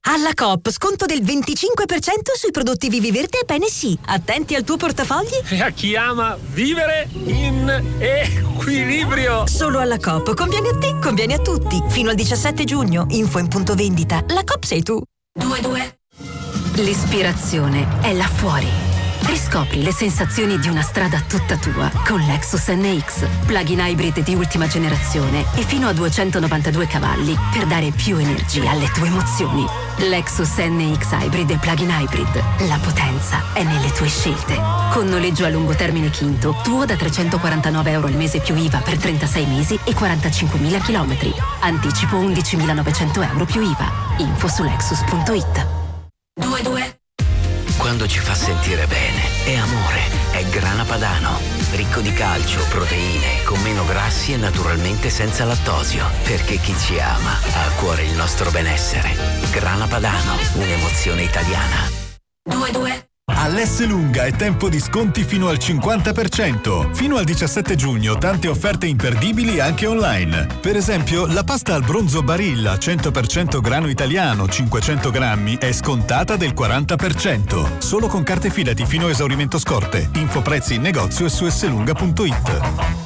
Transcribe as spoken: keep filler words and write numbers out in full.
Alla Coop, sconto del venticinque per cento sui prodotti Vivi Verde e Bene Sì. Attenti al tuo portafogli. E a chi ama vivere in equilibrio. Solo alla Coop. Conviene a te, conviene a tutti. Fino al diciassette giugno. Info in punto vendita. La Coop sei tu. due due. L'ispirazione è là fuori. Riscopri le sensazioni di una strada tutta tua con Lexus N X, plug-in hybrid di ultima generazione e fino a duecentonovantadue cavalli per dare più energia alle tue emozioni. Lexus N X Hybrid e plug-in hybrid. La potenza è nelle tue scelte. Con noleggio a lungo termine Quinto, tuo da trecentoquarantanove euro al mese più I V A per trentasei mesi e quarantacinquemila chilometri. Anticipo undicimilanovecento euro più I V A. Info su lexus punto it. due due. Quando ci fa sentire bene, è amore, è Grana Padano. Ricco di calcio, proteine, con meno grassi e naturalmente senza lattosio. Perché chi ci ama ha a cuore il nostro benessere. Grana Padano, un'emozione italiana. due due. All'S Lunga è tempo di sconti fino al cinquanta per cento. Fino al diciassette giugno tante offerte imperdibili anche online. Per esempio, la pasta al bronzo Barilla cento per cento grano italiano cinquecento grammi è scontata del quaranta per cento. Solo con carte Fidati fino a esaurimento scorte. Info prezzi in negozio e su slunga punto it.